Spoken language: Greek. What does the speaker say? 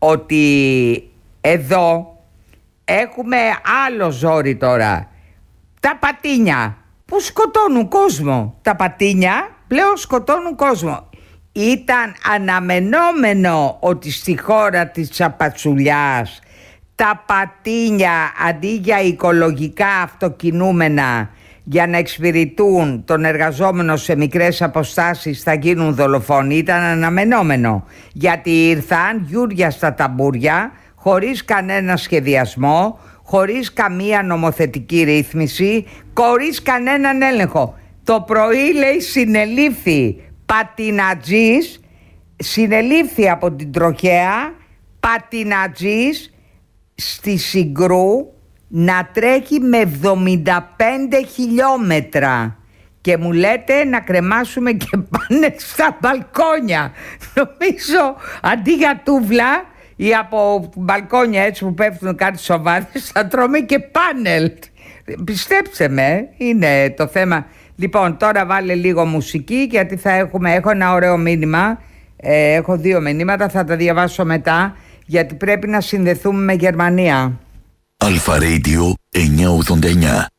ότι εδώ έχουμε άλλο ζόρι τώρα. Τα πατίνια που σκοτώνουν κόσμο. Τα πατίνια πλέον σκοτώνουν κόσμο. Ήταν αναμενόμενο ότι στη χώρα της Τσαπατσουλιάς τα πατίνια αντί για οικολογικά αυτοκινούμενα για να εξυπηρετούν τον εργαζόμενο σε μικρές αποστάσεις θα γίνουν δολοφόνοι. Ήταν αναμενόμενο, γιατί ήρθαν γιούρια στα ταμπούρια χωρίς κανένα σχεδιασμό, χωρίς καμία νομοθετική ρύθμιση, χωρίς κανέναν έλεγχο. Το πρωί, λέει, συνελήφθη πατινατζής, συνελήφθη από την τροχέα πατινατζής στη Συγκρού να τρέχει με 75 χιλιόμετρα και μου λέτε να κρεμάσουμε και πάνε στα μπαλκόνια. Νομίζω αντί για τούβλα ή από μπαλκόνια έτσι που πέφτουν κάτι σοβάδες θα τρώμε και πάνελ. Πιστέψτε με, είναι το θέμα. Λοιπόν, τώρα βάλε λίγο μουσική, γιατί έχω ένα ωραίο μήνυμα. Έχω 2 μηνύματα, θα τα διαβάσω μετά, γιατί πρέπει να συνδεθούμε με Γερμανία. Αλφα Radio 989.